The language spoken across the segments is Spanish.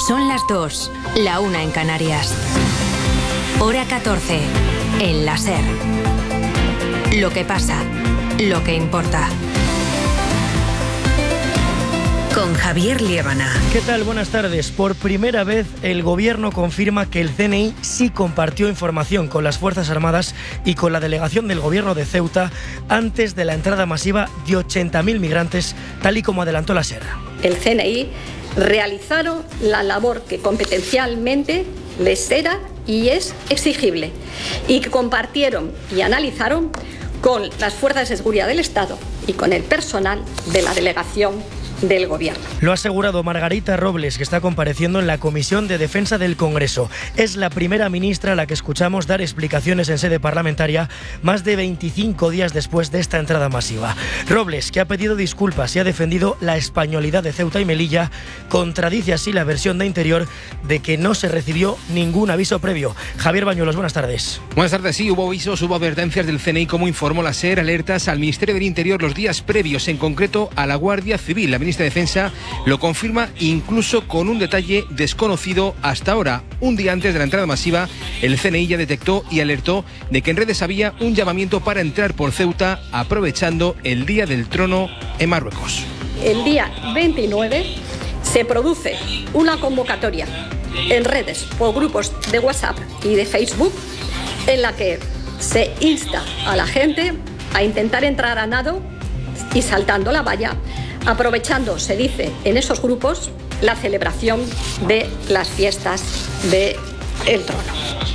Son las 2, la 1 en Canarias. Hora 14, en la SER. Lo que pasa, lo que importa. Con Javier Liébana. ¿Qué tal? Buenas tardes. Por primera vez el Gobierno confirma que el CNI sí compartió información con las Fuerzas Armadas y con la delegación del Gobierno de Ceuta antes de la entrada masiva de 80.000 migrantes, tal y como adelantó la SER. El CNI realizaron la labor que competencialmente les era y es exigible, y que compartieron y analizaron con las fuerzas de seguridad del Estado y con el personal de la delegación del Gobierno. Lo ha asegurado Margarita Robles, que está compareciendo en la Comisión de Defensa del Congreso. Es la primera ministra a la que escuchamos dar explicaciones en sede parlamentaria más de 25 días después de esta entrada masiva. Robles, que ha pedido disculpas y ha defendido la españolidad de Ceuta y Melilla, contradice así la versión de Interior de que no se recibió ningún aviso previo. Javier Bañuelos, buenas tardes. Buenas tardes, sí, hubo avisos, hubo advertencias del CNI, como informó la SER, alertas al Ministerio del Interior los días previos, en concreto a la Guardia Civil. La ministra de Defensa lo confirma incluso con un detalle desconocido hasta ahora. Un día antes de la entrada masiva, el CNI ya detectó y alertó de que en redes había un llamamiento para entrar por Ceuta aprovechando el Día del Trono en Marruecos. El día 29 se produce una convocatoria en redes por grupos de WhatsApp y de Facebook en la que se insta a la gente a intentar entrar a nado y saltando la valla, aprovechando, se dice en esos grupos, la celebración de las fiestas del Trono.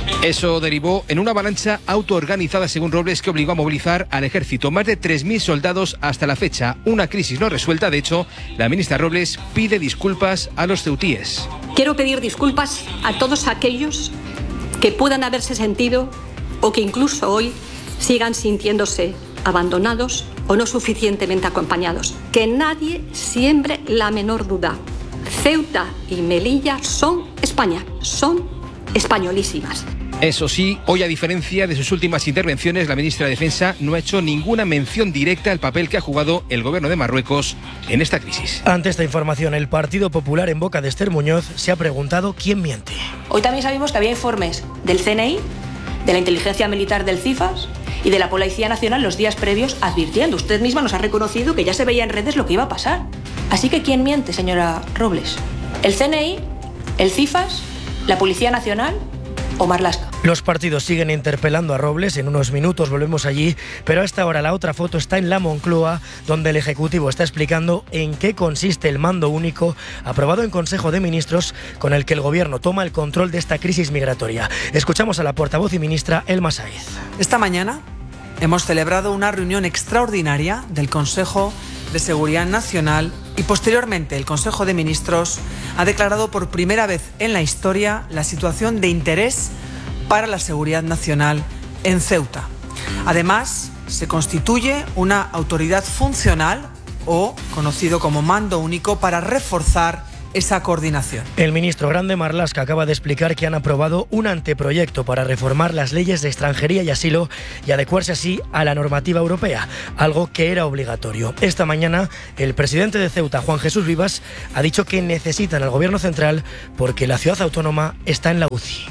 Eso derivó en una avalancha autoorganizada, según Robles, que obligó a movilizar al ejército. Más de 3.000 soldados hasta la fecha. Una crisis no resuelta. De hecho, la ministra Robles pide disculpas a los ceutíes. Quiero pedir disculpas a todos aquellos que puedan haberse sentido o que incluso hoy sigan sintiéndose abandonados o no suficientemente acompañados. Que nadie siembre la menor duda. Ceuta y Melilla son España, son españolísimas. Eso sí, hoy, a diferencia de sus últimas intervenciones, la ministra de Defensa no ha hecho ninguna mención directa al papel que ha jugado el gobierno de Marruecos en esta crisis. Ante esta información, el Partido Popular, en boca de Esther Muñoz, se ha preguntado quién miente. Hoy también sabemos que había informes del CNI, de la inteligencia militar del CIFAS y de la Policía Nacional los días previos advirtiendo. Usted misma nos ha reconocido que ya se veía en redes lo que iba a pasar. Así que ¿quién miente, señora Robles? ¿El CNI? ¿El CIFAS? ¿La Policía Nacional? ¿O Marlaska? Los partidos siguen interpelando a Robles. En unos minutos volvemos allí, pero a esta hora la otra foto está en la Moncloa, donde el Ejecutivo está explicando en qué consiste el mando único aprobado en Consejo de Ministros, con el que el Gobierno toma el control de esta crisis migratoria. Escuchamos a la portavoz y ministra Elma Saiz. Esta mañana hemos celebrado una reunión extraordinaria del Consejo de Seguridad Nacional y posteriormente el Consejo de Ministros ha declarado por primera vez en la historia la situación de interés para la seguridad nacional en Ceuta. Además, se constituye una autoridad funcional o conocido como mando único para reforzar esa coordinación. El ministro Grande Marlaska acaba de explicar que han aprobado un anteproyecto para reformar las leyes de extranjería y asilo y adecuarse así a la normativa europea, algo que era obligatorio. Esta mañana, el presidente de Ceuta, Juan Jesús Vivas, ha dicho que necesitan al Gobierno central porque la ciudad autónoma está en la UCI.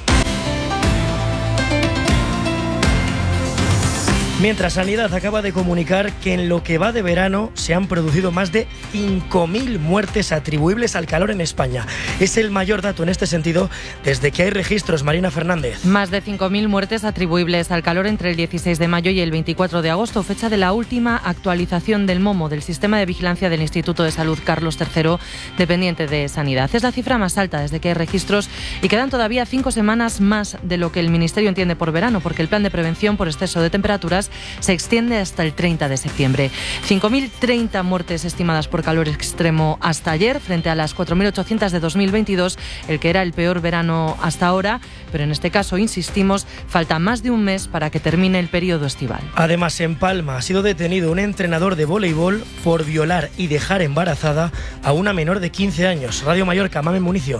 Mientras, Sanidad acaba de comunicar que en lo que va de verano se han producido más de 5.000 muertes atribuibles al calor en España. Es el mayor dato en este sentido desde que hay registros. Marina Fernández. Más de 5.000 muertes atribuibles al calor entre el 16 de mayo y el 24 de agosto, fecha de la última actualización del MOMO, del Sistema de Vigilancia del Instituto de Salud Carlos III, dependiente de Sanidad. Es la cifra más alta desde que hay registros y quedan todavía 5 semanas más de lo que el Ministerio entiende por verano, porque el plan de prevención por exceso de temperaturas se extiende hasta el 30 de septiembre. 5.030 muertes estimadas por calor extremo hasta ayer, frente a las 4.800 de 2022, el que era el peor verano hasta ahora, pero en este caso, insistimos, falta más de un mes para que termine el periodo estival. Además, en Palma ha sido detenido un entrenador de voleibol por violar y dejar embarazada a una menor de 15 años. Radio Mallorca, Mamen Municio.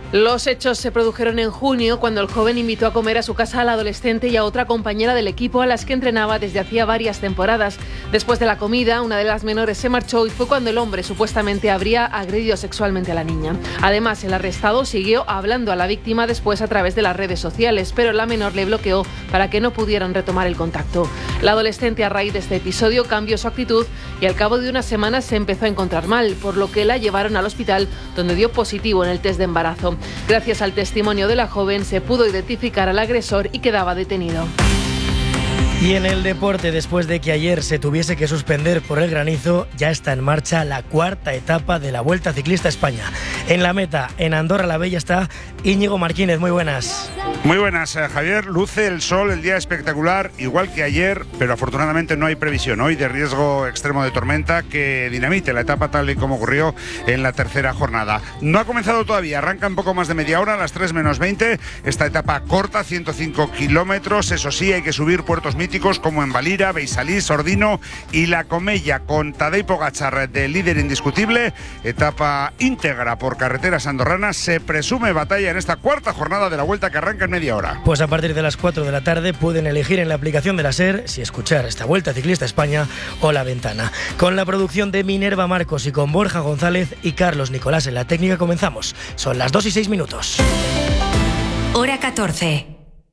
Los hechos se produjeron en junio, cuando el joven invitó a comer a su casa al adolescente y a otra compañera del equipo a las que entrenaba desde hacía varias temporadas. Después de la comida, una de las menores se marchó y fue cuando el hombre supuestamente habría agredido sexualmente a la niña. Además, el arrestado siguió hablando a la víctima después a través de las redes sociales, pero la menor le bloqueó para que no pudieran retomar el contacto. La adolescente, a raíz de este episodio, cambió su actitud y al cabo de unas semanas se empezó a encontrar mal, por lo que la llevaron al hospital, donde dio positivo en el test de embarazo. Gracias al testimonio de la joven se pudo identificar al agresor y quedaba detenido. Y en el deporte, después de que ayer se tuviese que suspender por el granizo, ya está en marcha la cuarta etapa de la Vuelta Ciclista a España. En la meta, en Andorra la Bella, está Íñigo Martínez. Muy buenas. Muy buenas, Javier. Luce el sol, el día espectacular, igual que ayer, pero afortunadamente no hay previsión hoy de riesgo extremo de tormenta que dinamite la etapa tal y como ocurrió en la tercera jornada. No ha comenzado todavía, arranca un poco más de media hora, a las 3 menos 20. Esta etapa corta, 105 kilómetros. Eso sí, hay que subir puertos míticos como en Valira, Beisalís, Ordino y La Comella, con Tadej Pogačar de líder indiscutible. Etapa íntegra por carreteras andorranas. Se presume batalla en esta cuarta jornada de la Vuelta, que arranca en media hora. Pues a partir de las 4 de la tarde pueden elegir en la aplicación de la SER si escuchar esta Vuelta Ciclista a España o La Ventana. Con la producción de Minerva Marcos y con Borja González y Carlos Nicolás en la técnica comenzamos. Son las 2 y 6 minutos. Hora 14.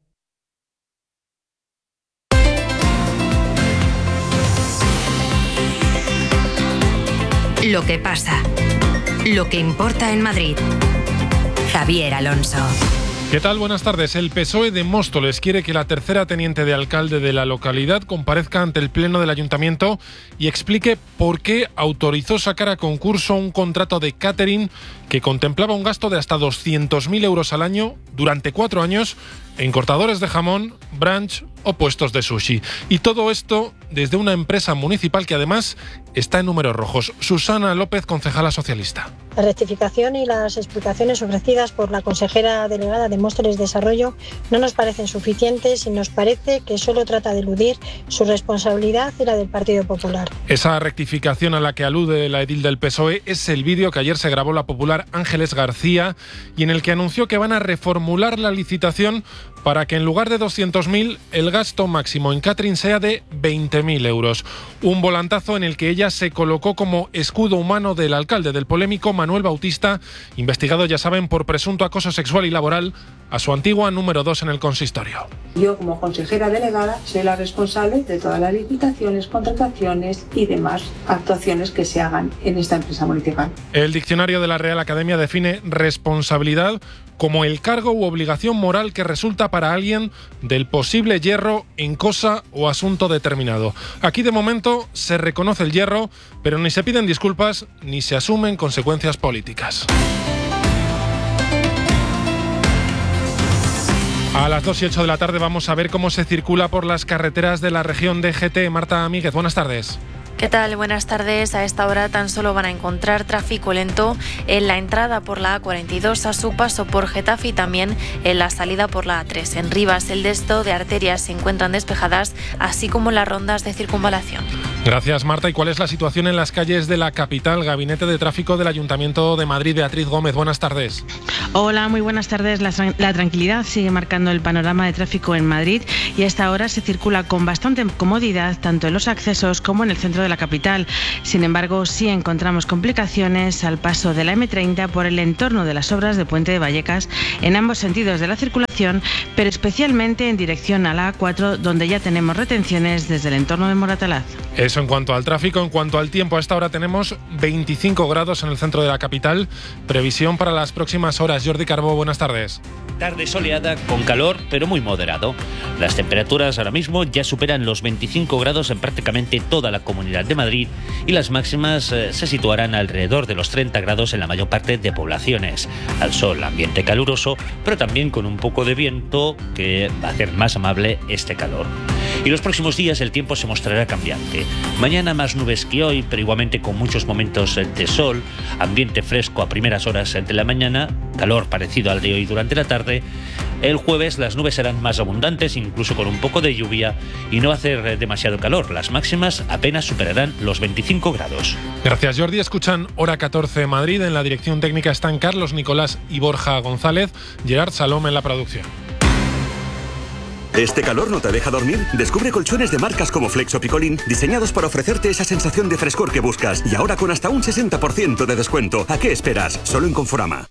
Lo que pasa, lo que importa en Madrid. Javier Alonso. ¿Qué tal? Buenas tardes. El PSOE de Móstoles quiere que la tercera teniente de alcalde de la localidad comparezca ante el Pleno del Ayuntamiento y explique por qué autorizó sacar a concurso un contrato de catering que contemplaba un gasto de hasta 200.000 euros al año durante 4 años en cortadores de jamón, brunch o puestos de sushi. Y todo esto desde una empresa municipal que además está en números rojos. Susana López, concejala socialista. La rectificación y las explicaciones ofrecidas por la consejera delegada de Móstoles Desarrollo no nos parecen suficientes y nos parece que solo trata de eludir su responsabilidad y la del Partido Popular. Esa rectificación a la que alude la edil del PSOE es el vídeo que ayer se grabó la popular Ángeles García y en el que anunció que van a reformular la licitación para que en lugar de 200.000 el gasto máximo en catering sea de 20.000 euros. Un volantazo en el que ella se colocó como escudo humano del alcalde, del polémico Manuel Bautista, investigado, ya saben, por presunto acoso sexual y laboral a su antigua número 2 en el consistorio. Yo, como consejera delegada, soy la responsable de todas las licitaciones, contrataciones y demás actuaciones que se hagan en esta empresa municipal. El diccionario de la Real Academia define responsabilidad como el cargo u obligación moral que resulta para alguien del posible yerro en cosa o asunto determinado. Aquí de momento se reconoce el yerro, pero ni se piden disculpas ni se asumen consecuencias políticas. A las 2 y 8 de la tarde vamos a ver cómo se circula por las carreteras de la región de GT. Marta Míguez, buenas tardes. ¿Qué tal? Buenas tardes. A esta hora tan solo van a encontrar tráfico lento en la entrada por la A42 a su paso por Getafe y también en la salida por la A3. En Rivas, el resto de arterias se encuentran despejadas, así como las rondas de circunvalación. Gracias, Marta. ¿Y cuál es la situación en las calles de la capital? Gabinete de Tráfico del Ayuntamiento de Madrid, Beatriz Gómez. Buenas tardes. Hola, muy buenas tardes. La tranquilidad sigue marcando el panorama de tráfico en Madrid y a esta hora se circula con bastante comodidad tanto en los accesos como en el centro de la capital. Sin embargo, sí encontramos complicaciones al paso de la M30 por el entorno de las obras de Puente de Vallecas en ambos sentidos de la circulación, pero especialmente en dirección a la A4, donde ya tenemos retenciones desde el entorno de Moratalaz. Eso en cuanto al tráfico. En cuanto al tiempo, a esta hora tenemos 25 grados en el centro de la capital. Previsión para las próximas horas. Jordi Carbó, buenas tardes. Tarde soleada con calor, pero muy moderado. Las temperaturas ahora mismo ya superan los 25 grados en prácticamente toda la Comunidad de Madrid y las máximas se situarán alrededor de los 30 grados en la mayor parte de poblaciones. Al sol, ambiente caluroso, pero también con un poco de viento que va a hacer más amable este calor. Y los próximos días el tiempo se mostrará cambiante. Mañana más nubes que hoy, pero igualmente con muchos momentos de sol, ambiente fresco a primeras horas de la mañana, calor parecido al de hoy durante la tarde. El jueves las nubes serán más abundantes, incluso con un poco de lluvia, y no va a hacer demasiado calor. Las máximas apenas superarán los 25 grados. Gracias, Jordi. Escuchan Hora 14 Madrid. En la dirección técnica están Carlos Nicolás y Borja González. Gerard Salom en la producción. ¿Este calor no te deja dormir? Descubre colchones de marcas como Flex o Picolín, diseñados para ofrecerte esa sensación de frescor que buscas. Y ahora con hasta un 60% de descuento. ¿A qué esperas? Solo en Conforama.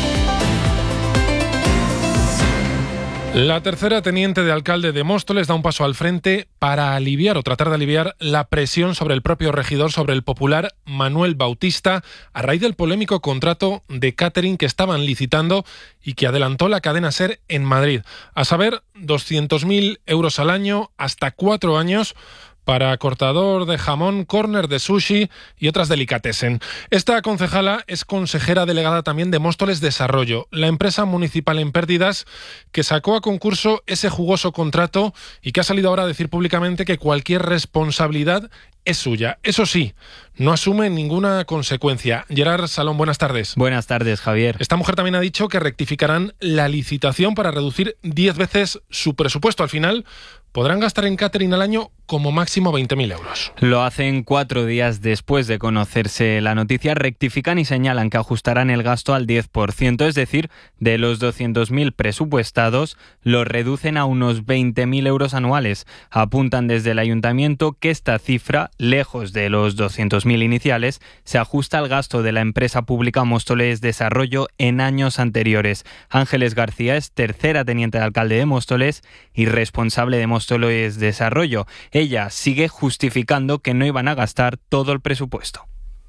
La tercera teniente de alcalde de Móstoles da un paso al frente para aliviar o tratar de aliviar la presión sobre el propio regidor, sobre el popular Manuel Bautista, a raíz del polémico contrato de catering que estaban licitando y que adelantó la cadena SER en Madrid. A saber, 200.000 euros al año, hasta 4 años, para cortador de jamón, córner de sushi y otras delicatessen. Esta concejala es consejera delegada también de Móstoles Desarrollo, la empresa municipal en pérdidas que sacó a concurso ese jugoso contrato y que ha salido ahora a decir públicamente que cualquier responsabilidad es suya. Eso sí, no asume ninguna consecuencia. Gerard Salón, buenas tardes. Buenas tardes, Javier. Esta mujer también ha dicho que rectificarán la licitación para reducir 10 veces su presupuesto. Al final podrán gastar en catering al año como máximo 20.000 euros. Lo hacen 4 días después de conocerse la noticia, rectifican y señalan que ajustarán el gasto al 10%, es decir, de los 200.000 presupuestados, lo reducen a unos 20.000 euros anuales. Apuntan desde el ayuntamiento que esta cifra, lejos de los 200.000 iniciales, se ajusta al gasto de la empresa pública Móstoles Desarrollo en años anteriores. Ángeles García es tercera teniente de alcalde de Móstoles y responsable de Móstoles Desarrollo. Ella sigue justificando que no iban a gastar todo el presupuesto.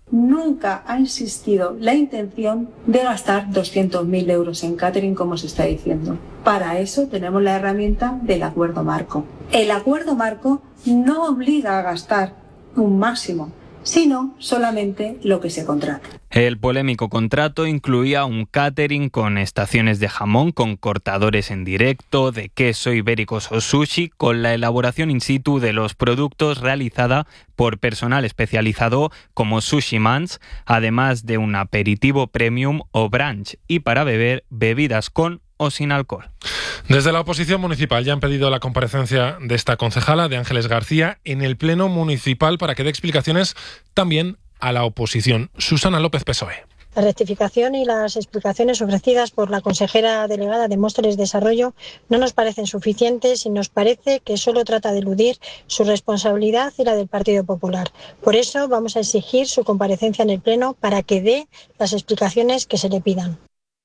Nunca ha existido la intención de gastar 200.000 euros en catering, como se está diciendo. Para eso tenemos la herramienta del acuerdo marco. El acuerdo marco no obliga a gastar un máximo, sino solamente lo que se contrata. El polémico contrato incluía un catering con estaciones de jamón, con cortadores en directo, de queso, ibéricos o sushi, con la elaboración in situ de los productos realizada por personal especializado como Sushi Mans, además de un aperitivo premium o brunch, y para beber bebidas con o sin alcohol. Desde la oposición municipal ya han pedido la comparecencia de esta concejala, de Ángeles García, en el Pleno Municipal para que dé explicaciones también a la oposición. Susana López, PSOE. La rectificación y las explicaciones ofrecidas por la consejera delegada de Móstoles Desarrollo no nos parecen suficientes y nos parece que solo trata de eludir su responsabilidad y la del Partido Popular. Por eso vamos a exigir su comparecencia en el Pleno para que dé las explicaciones que se le pidan.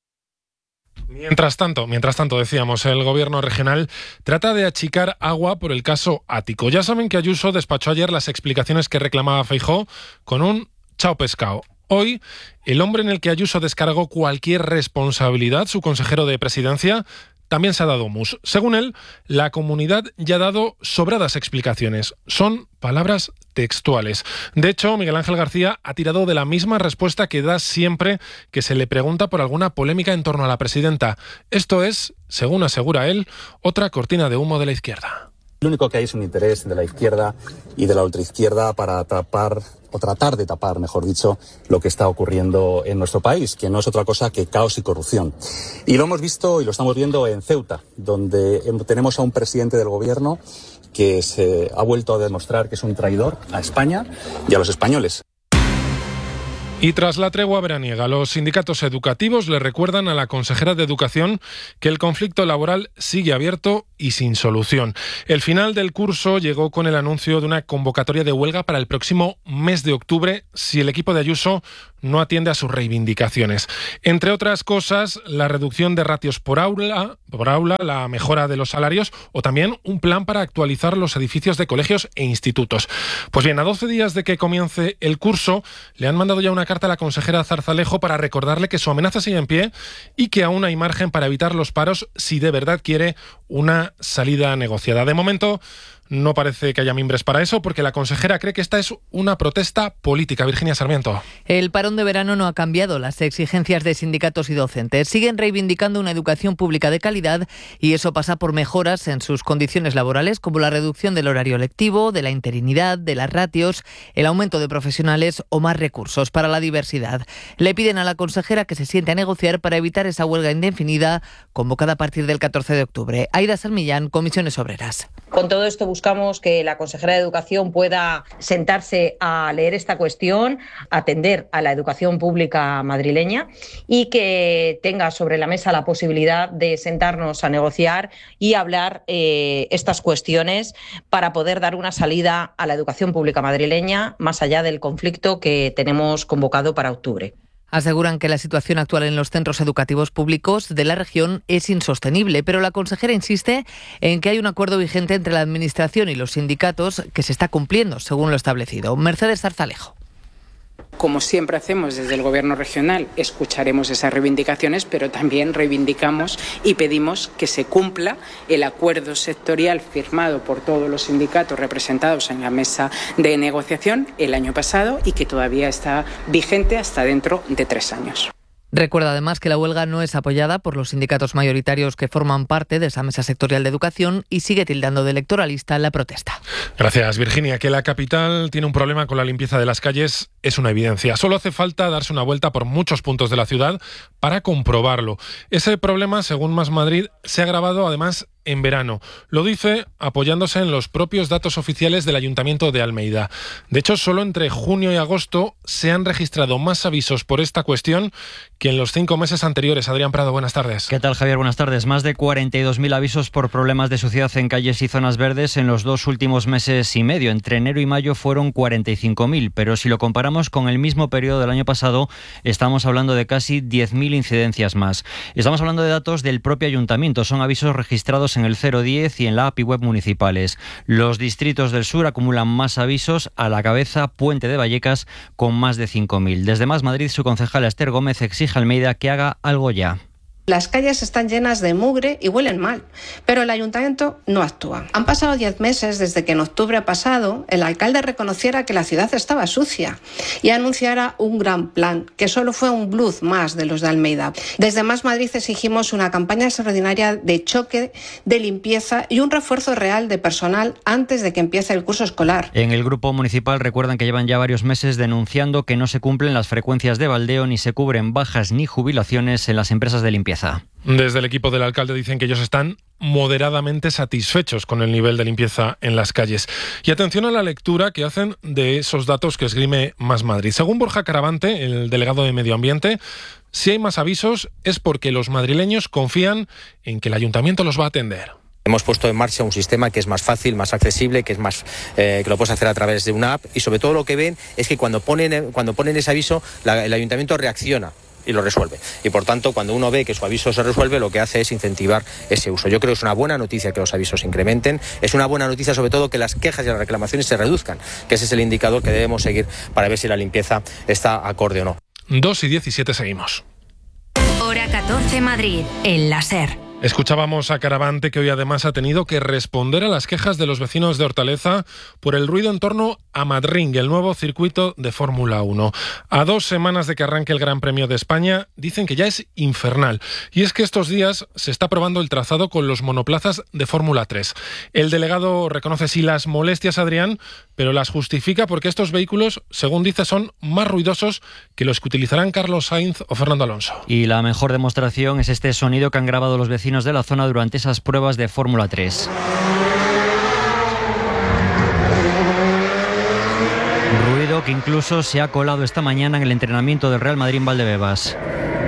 Mientras tanto, decíamos, el gobierno regional trata de achicar agua por el caso Ático. Ya saben que Ayuso despachó ayer las explicaciones que reclamaba Feijóo con un chao pescado. Hoy, el hombre en el que Ayuso descargó cualquier responsabilidad, su consejero de presidencia, también se ha dado mus. Según él, la comunidad ya ha dado sobradas explicaciones. Son palabras textuales. De hecho, Miguel Ángel García ha tirado de la misma respuesta que da siempre que se le pregunta por alguna polémica en torno a la presidenta. Esto es, según asegura él, otra cortina de humo de la izquierda. Lo único que hay es un interés de la izquierda y de la ultraizquierda para tapar, o tratar de tapar, mejor dicho, lo que está ocurriendo en nuestro país, que no es otra cosa que caos y corrupción. Y lo hemos visto y lo estamos viendo en Ceuta, donde tenemos a un presidente del gobierno que se ha vuelto a demostrar que es un traidor a España y a los españoles. Y tras la tregua veraniega, los sindicatos educativos le recuerdan a la consejera de Educación que el conflicto laboral sigue abierto y sin solución. El final del curso llegó con el anuncio de una convocatoria de huelga para el próximo mes de octubre si el equipo de Ayuso no atiende a sus reivindicaciones. Entre otras cosas, la reducción de ratios por aula, la mejora de los salarios o también un plan para actualizar los edificios de colegios e institutos. Pues bien, a 12 días de que comience el curso, le han mandado ya una carta a la consejera Zarzalejo para recordarle que su amenaza sigue en pie y que aún hay margen para evitar los paros si de verdad quiere una salida negociada. De momento, no parece que haya mimbres para eso, porque la consejera cree que esta es una protesta política. Virginia Sarmiento. El parón de verano no ha cambiado las exigencias de sindicatos y docentes. Siguen reivindicando una educación pública de calidad y eso pasa por mejoras en sus condiciones laborales, como la reducción del horario lectivo, de la interinidad, de las ratios, el aumento de profesionales o más recursos para la diversidad. Le piden a la consejera que se siente a negociar para evitar esa huelga indefinida convocada a partir del 14 de octubre. Aida Salmillán, Comisiones Obreras. Con todo esto buscamos que la consejera de Educación pueda sentarse a leer esta cuestión, atender a la educación pública madrileña y que tenga sobre la mesa la posibilidad de sentarnos a negociar y hablar estas cuestiones para poder dar una salida a la educación pública madrileña más allá del conflicto que tenemos convocado para octubre. Aseguran que la situación actual en los centros educativos públicos de la región es insostenible, pero la consejera insiste en que hay un acuerdo vigente entre la Administración y los sindicatos que se está cumpliendo según lo establecido. Mercedes Zarzalejo. Como siempre hacemos desde el Gobierno regional, escucharemos esas reivindicaciones, pero también reivindicamos y pedimos que se cumpla el acuerdo sectorial firmado por todos los sindicatos representados en la mesa de negociación el año pasado y que todavía está vigente hasta dentro de 3 años. Recuerda además que la huelga no es apoyada por los sindicatos mayoritarios que forman parte de esa mesa sectorial de educación y sigue tildando de electoralista la protesta. Gracias, Virginia. Que la capital tiene un problema con la limpieza de las calles es una evidencia. Solo hace falta darse una vuelta por muchos puntos de la ciudad para comprobarlo. Ese problema, según Más Madrid, se ha agravado además en verano. Lo dice apoyándose en los propios datos oficiales del Ayuntamiento de Almeida. De hecho, solo entre junio y agosto se han registrado más avisos por esta cuestión que en los 5 meses anteriores. Adrián Prado, buenas tardes. ¿Qué tal, Javier? Buenas tardes. Más de 42.000 avisos por problemas de suciedad en calles y zonas verdes en los 2 últimos meses y medio. Entre enero y mayo fueron 45.000, pero si lo comparamos con el mismo periodo del año pasado, estamos hablando de casi 10.000 incidencias más. Estamos hablando de datos del propio Ayuntamiento. Son avisos registrados en el 010 y en la API web municipales. Los distritos del sur acumulan más avisos, a la cabeza Puente de Vallecas con más de 5.000. Desde Más Madrid, su concejala Esther Gómez exige a Almeida que haga algo ya. Las calles están llenas de mugre y huelen mal, pero el ayuntamiento no actúa. Han pasado 10 meses desde que en octubre pasado el alcalde reconociera que la ciudad estaba sucia y anunciara un gran plan, que solo fue un bluff más de los de Almeida. Desde Más Madrid exigimos una campaña extraordinaria de choque, de limpieza y un refuerzo real de personal antes de que empiece el curso escolar. En el grupo municipal recuerdan que llevan ya varios meses denunciando que no se cumplen las frecuencias de baldeo ni se cubren bajas ni jubilaciones en las empresas de limpieza. Desde el equipo del alcalde dicen que ellos están moderadamente satisfechos con el nivel de limpieza en las calles. Y atención a la lectura que hacen de esos datos que esgrime Más Madrid. Según Borja Caravante, el delegado de Medio Ambiente, si hay más avisos es porque los madrileños confían en que el ayuntamiento los va a atender. Hemos puesto en marcha un sistema que es más fácil, más accesible, que es más que lo puedes hacer a través de una app, y sobre todo lo que ven es que cuando ponen ese aviso, el ayuntamiento reacciona y lo resuelve. Y por tanto, cuando uno ve que su aviso se resuelve, lo que hace es incentivar ese uso. Yo creo que es una buena noticia que los avisos se incrementen. Es una buena noticia sobre todo que las quejas y las reclamaciones se reduzcan, que ese es el indicador que debemos seguir para ver si la limpieza está acorde o no. 2:17 seguimos. Hora 14 Madrid, en la SER. Escuchábamos a Caravante, que hoy además ha tenido que responder a las quejas de los vecinos de Hortaleza por el ruido en torno a Madrid, el nuevo circuito de Fórmula 1. A 2 semanas de que arranque el Gran Premio de España, dicen que ya es infernal. Y es que estos días se está probando el trazado con los monoplazas de Fórmula 3. El delegado reconoce sí las molestias, Adrián, pero las justifica porque estos vehículos, según dice, son más ruidosos que los que utilizarán Carlos Sainz o Fernando Alonso. Y la mejor demostración es este sonido que han grabado los vecinos de la zona durante esas pruebas de Fórmula 3. Ruido que incluso se ha colado esta mañana en el entrenamiento del Real Madrid en Valdebebas.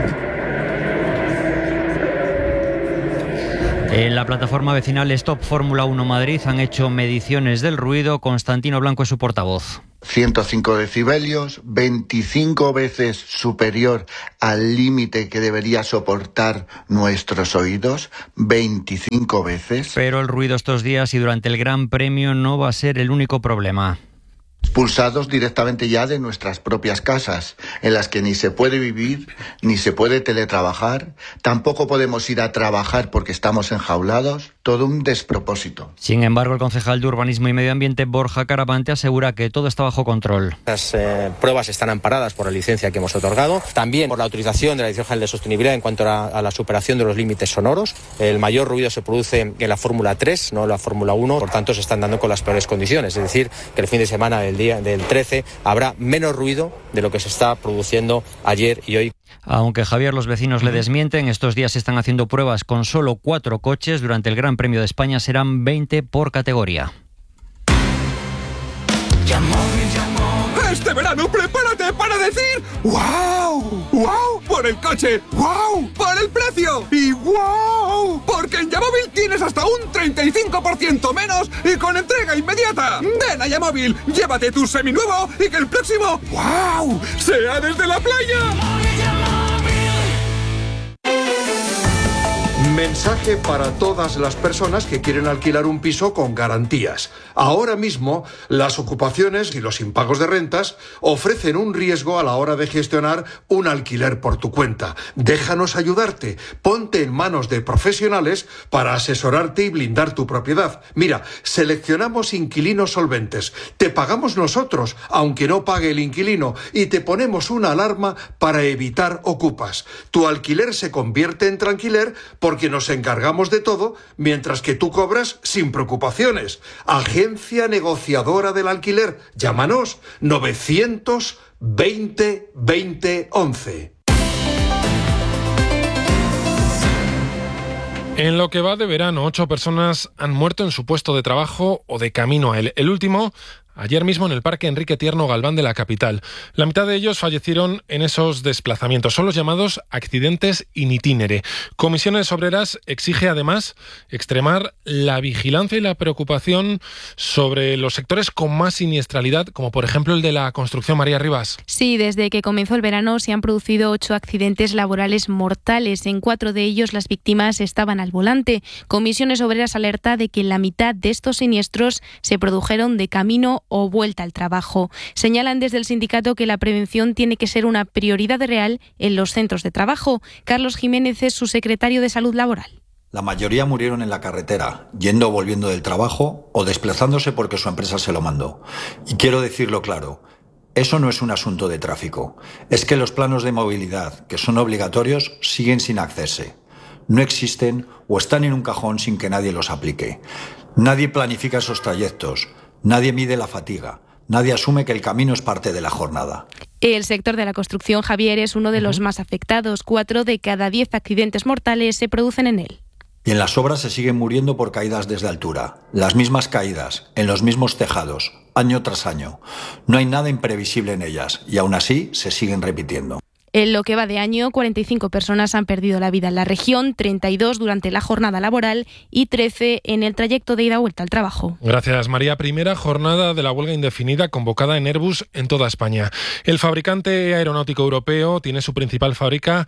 En la plataforma vecinal Stop Fórmula 1 Madrid han hecho mediciones del ruido. Constantino Blanco es su portavoz. 105 decibelios, 25 veces superior al límite que debería soportar nuestros oídos, 25 veces. Pero el ruido estos días y durante el Gran Premio no va a ser el único problema. expulsados directamente ya de nuestras propias casas, en las que ni se puede vivir, ni se puede teletrabajar, tampoco podemos ir a trabajar porque estamos enjaulados, todo un despropósito. Sin embargo, el concejal de Urbanismo y Medio Ambiente, Borja Caravante, asegura que todo está bajo control. Las pruebas están amparadas por la licencia que hemos otorgado, también por la autorización de la Dirección General de Sostenibilidad en cuanto a la superación de los límites sonoros. El mayor ruido se produce en la Fórmula 3, no en la Fórmula 1, por tanto se están dando con las peores condiciones, es decir, que el fin de semana del 13 habrá menos ruido de lo que se está produciendo ayer y hoy. Aunque Javier, los vecinos le desmienten, estos días se están haciendo pruebas con solo 4 coches. Durante el Gran Premio de España serán 20 por categoría. Este verano prepárate para decir ¡wow! ¡Wow! Por el coche, ¡wow! Por el precio y ¡wow! Porque en Yamóvil tienes hasta un 35% menos y con entrega inmediata. Ven a Yamóvil, llévate tu seminuevo y que el próximo ¡wow! sea desde la playa. Mensaje para todas las personas que quieren alquilar un piso con garantías. Ahora mismo, las ocupaciones y los impagos de rentas ofrecen un riesgo a la hora de gestionar un alquiler por tu cuenta. Déjanos ayudarte. Ponte en manos de profesionales para asesorarte y blindar tu propiedad. Mira, seleccionamos inquilinos solventes. Te pagamos nosotros, aunque no pague el inquilino, y te ponemos una alarma para evitar ocupas. Tu alquiler se convierte en tranquiler porque nos encargamos de todo, mientras que tú cobras sin preocupaciones. Agencia negociadora del alquiler. Llámanos 920 20 11. En lo que va de verano, 8 personas han muerto en su puesto de trabajo o de camino a él. El último, ayer mismo en el Parque Enrique Tierno Galván de la capital. La mitad de ellos fallecieron en esos desplazamientos. Son los llamados accidentes in itinere. Comisiones Obreras exige además extremar la vigilancia y la preocupación sobre los sectores con más siniestralidad, como por ejemplo el de la construcción. María Rivas. Sí, desde que comenzó el verano se han producido 8 accidentes laborales mortales. En 4 de ellos las víctimas estaban al volante. Comisiones Obreras alerta de que la mitad de estos siniestros se produjeron de camino o vuelta al trabajo. Señalan desde el sindicato que la prevención tiene que ser una prioridad real en los centros de trabajo. Carlos Jiménez es su secretario de Salud Laboral. La mayoría murieron en la carretera, yendo o volviendo del trabajo o desplazándose porque su empresa se lo mandó. Y quiero decirlo claro, eso no es un asunto de tráfico. Es que los planos de movilidad, que son obligatorios, siguen sin hacerse. No existen o están en un cajón sin que nadie los aplique. Nadie planifica esos trayectos. Nadie mide la fatiga, nadie asume que el camino es parte de la jornada. El sector de la construcción, Javier, es uno de los más afectados. 4 de cada 10 accidentes mortales se producen en él. Y en las obras se siguen muriendo por caídas desde altura. Las mismas caídas, en los mismos tejados, año tras año. No hay nada imprevisible en ellas y aún así se siguen repitiendo. En lo que va de año, 45 personas han perdido la vida en la región, 32 durante la jornada laboral y 13 en el trayecto de ida y vuelta al trabajo. Gracias, María. Primera jornada de la huelga indefinida convocada en Airbus en toda España. El fabricante aeronáutico europeo tiene su principal fábrica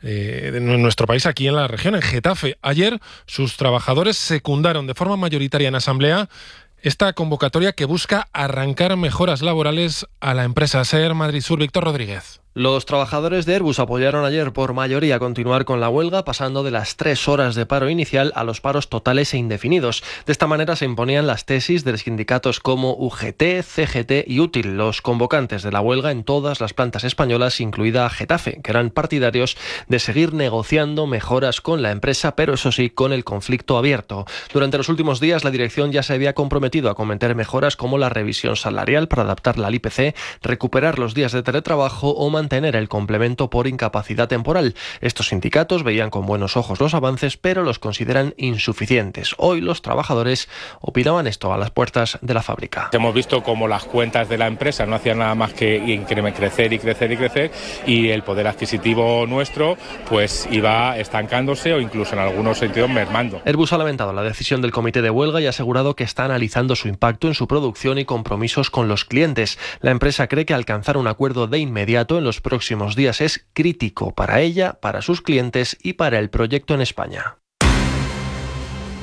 en nuestro país, aquí en la región, en Getafe. Ayer sus trabajadores secundaron de forma mayoritaria en asamblea esta convocatoria que busca arrancar mejoras laborales a la empresa SER Madrid Sur. Víctor Rodríguez. Los trabajadores de Airbus apoyaron ayer por mayoría continuar con la huelga, pasando de las 3 horas de paro inicial a los paros totales e indefinidos. De esta manera se imponían las tesis de sindicatos como UGT, CGT y Útil, los convocantes de la huelga en todas las plantas españolas, incluida Getafe, que eran partidarios de seguir negociando mejoras con la empresa, pero eso sí, con el conflicto abierto. Durante los últimos días, la dirección ya se había comprometido a cometer mejoras como la revisión salarial para adaptarla al IPC, recuperar los días de teletrabajo o mantener el complemento por incapacidad temporal. Estos sindicatos veían con buenos ojos los avances, pero los consideran insuficientes. Hoy los trabajadores opinaban esto a las puertas de la fábrica. Hemos visto cómo las cuentas de la empresa no hacían nada más que crecer y crecer y crecer, y el poder adquisitivo nuestro pues iba estancándose o incluso en algunos sentidos mermando. Airbus ha lamentado la decisión del comité de huelga y ha asegurado que está analizando su impacto en su producción y compromisos con los clientes. La empresa cree que alcanzar un acuerdo de inmediato en los próximos días es crítico para ella, para sus clientes y para el proyecto en España.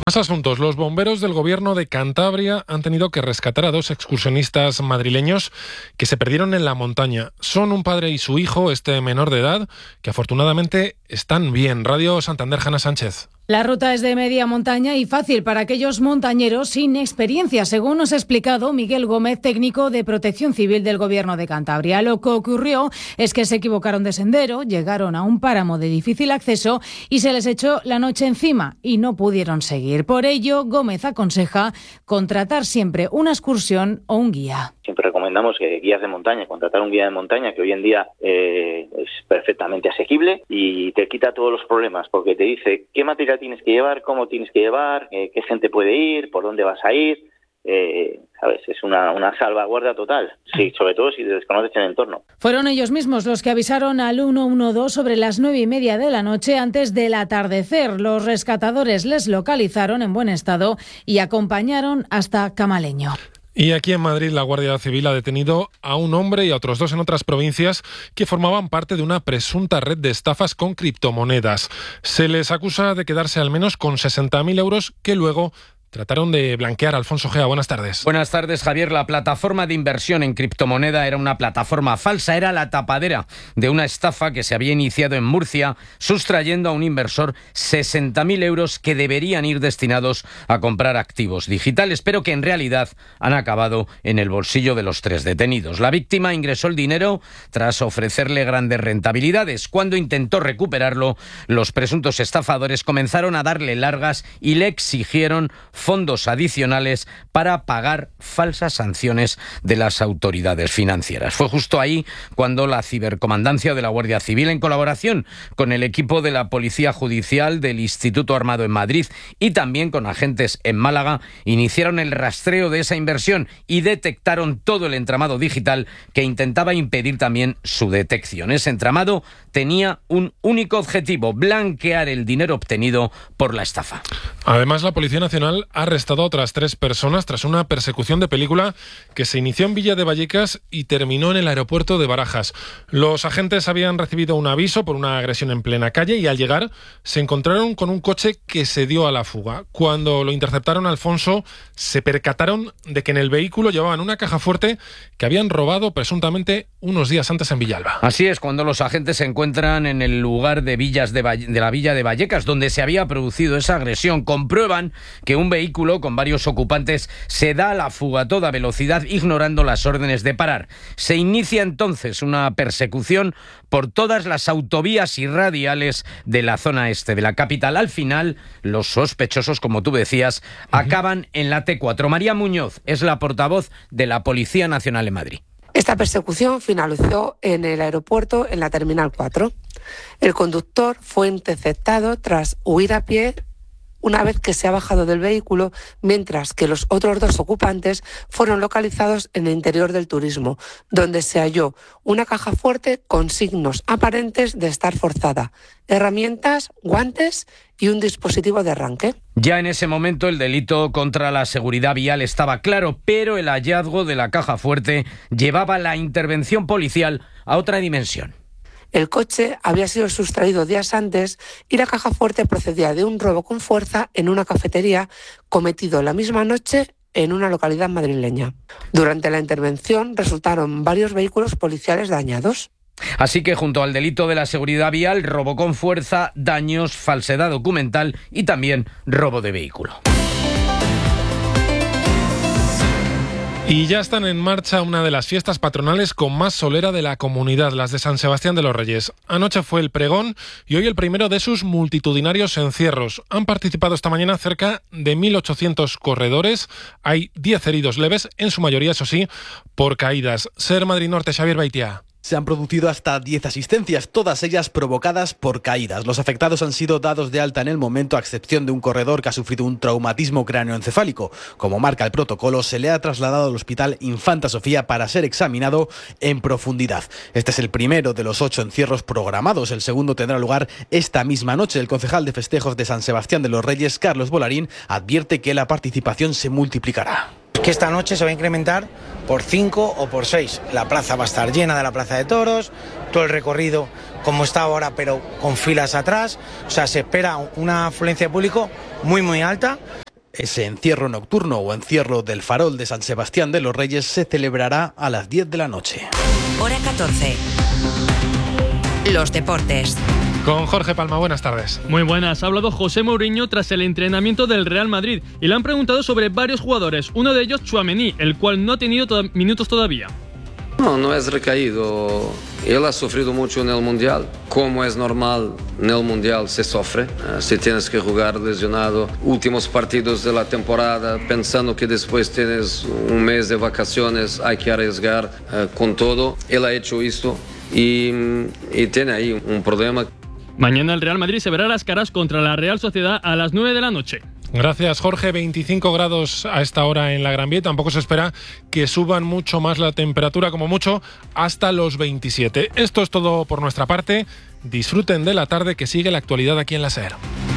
Más asuntos. Los bomberos del gobierno de Cantabria han tenido que rescatar a 2 excursionistas madrileños que se perdieron en la montaña. Son un padre y su hijo, este menor de edad, que afortunadamente están bien. Radio Santander, Hanna Sánchez. La ruta es de media montaña y fácil para aquellos montañeros sin experiencia, según nos ha explicado Miguel Gómez, técnico de Protección Civil del Gobierno de Cantabria. Lo que ocurrió es que se equivocaron de sendero, llegaron a un páramo de difícil acceso y se les echó la noche encima y no pudieron seguir. Por ello, Gómez aconseja contratar siempre una excursión o un guía. Siempre recomendamos que guías de montaña, contratar un guía de montaña que hoy en día es perfectamente asequible y te quita todos los problemas porque te dice qué material tienes que llevar, cómo tienes que llevar, qué gente puede ir, por dónde vas a ir. ¿Sabes? Es una salvaguarda total, sí, sobre todo si desconoces el entorno. Fueron ellos mismos los que avisaron al 112 sobre las 9:30 de la noche antes del atardecer. Los rescatadores les localizaron en buen estado y acompañaron hasta Camaleño. Y aquí en Madrid la Guardia Civil ha detenido a un hombre y a otros 2 en otras provincias que formaban parte de una presunta red de estafas con criptomonedas. Se les acusa de quedarse al menos con 60.000 euros que luego trataron de blanquear. Alfonso Gea, buenas tardes. Buenas tardes, Javier. La plataforma de inversión en criptomoneda era una plataforma falsa, era la tapadera de una estafa que se había iniciado en Murcia, sustrayendo a un inversor 60.000 euros que deberían ir destinados a comprar activos digitales, pero que en realidad han acabado en el bolsillo de los 3 detenidos. La víctima ingresó el dinero tras ofrecerle grandes rentabilidades. Cuando intentó recuperarlo, los presuntos estafadores comenzaron a darle largas y le exigieron fondos adicionales para pagar falsas sanciones de las autoridades financieras. Fue justo ahí cuando la cibercomandancia de la Guardia Civil, en colaboración con el equipo de la Policía Judicial del Instituto Armado en Madrid y también con agentes en Málaga, iniciaron el rastreo de esa inversión y detectaron todo el entramado digital que intentaba impedir también su detección. Ese entramado tenía un único objetivo: blanquear el dinero obtenido por la estafa. Además, la Policía Nacional ha arrestado a otras 3 personas tras una persecución de película que se inició en Villa de Vallecas y terminó en el aeropuerto de Barajas. Los agentes habían recibido un aviso por una agresión en plena calle y al llegar se encontraron con un coche que se dio a la fuga. Cuando lo interceptaron, Alfonso, se percataron de que en el vehículo llevaban una caja fuerte que habían robado presuntamente unos días antes en Villalba. Así es, cuando los agentes se encuentran en el lugar de la Villa de Vallecas, donde se había producido esa agresión, comprueban que un vehículo con varios ocupantes se da a la fuga a toda velocidad, ignorando las órdenes de parar. Se inicia entonces una persecución por todas las autovías y radiales de la zona este de la capital. Al final, los sospechosos, como tú decías, acaban en la T4. María Muñoz es la portavoz de la Policía Nacional en Madrid. Esta persecución finalizó en el aeropuerto, en la Terminal 4. El conductor fue interceptado tras huir a pie una vez que se ha bajado del vehículo, mientras que los otros 2 ocupantes fueron localizados en el interior del turismo, donde se halló una caja fuerte con signos aparentes de estar forzada, herramientas, guantes y un dispositivo de arranque. Ya en ese momento el delito contra la seguridad vial estaba claro, pero el hallazgo de la caja fuerte llevaba la intervención policial a otra dimensión. El coche había sido sustraído días antes y la caja fuerte procedía de un robo con fuerza en una cafetería cometido la misma noche en una localidad madrileña. Durante la intervención resultaron varios vehículos policiales dañados. Así que junto al delito de la seguridad vial, robo con fuerza, daños, falsedad documental y también robo de vehículo. Y ya están en marcha una de las fiestas patronales con más solera de la comunidad, las de San Sebastián de los Reyes. Anoche fue el pregón y hoy el primero de sus multitudinarios encierros. Han participado esta mañana cerca de 1.800 corredores. Hay 10 heridos leves, en su mayoría, eso sí, por caídas. Ser Madrid Norte, Xavier Baitia. Se han producido hasta 10 asistencias, todas ellas provocadas por caídas. Los afectados han sido dados de alta en el momento, a excepción de un corredor que ha sufrido un traumatismo cráneoencefálico. Como marca el protocolo, se le ha trasladado al Hospital Infanta Sofía para ser examinado en profundidad. Este es el primero de los 8 encierros programados. El segundo tendrá lugar esta misma noche. El concejal de festejos de San Sebastián de los Reyes, Carlos Bolarín, advierte que la participación se multiplicará. Que esta noche se va a incrementar por 5 o por 6. La plaza va a estar llena de la Plaza de Toros, todo el recorrido como está ahora, pero con filas atrás. O sea, se espera una afluencia de público muy alta. Ese encierro nocturno o encierro del Farol de San Sebastián de los Reyes se celebrará a las 10 de la noche. Hora 14. Los deportes. Con Jorge Palma, buenas tardes. Muy buenas. Ha hablado José Mourinho tras el entrenamiento del Real Madrid y le han preguntado sobre varios jugadores. Uno de ellos, Tchouaméni, el cual no ha tenido minutos todavía. No es recaído. Él ha sufrido mucho en el Mundial. Como es normal, en el Mundial se sufre. Si tienes que jugar lesionado últimos partidos de la temporada, pensando que después tienes un mes de vacaciones, hay que arriesgar con todo. Él ha hecho esto y tiene ahí un problema. Mañana el Real Madrid se verá las caras contra la Real Sociedad a las 9 de la noche. Gracias, Jorge. 25 grados a esta hora en la Gran Vía. Tampoco se espera que suban mucho más la temperatura, como mucho, hasta los 27. Esto es todo por nuestra parte. Disfruten de la tarde, que sigue la actualidad aquí en la SER.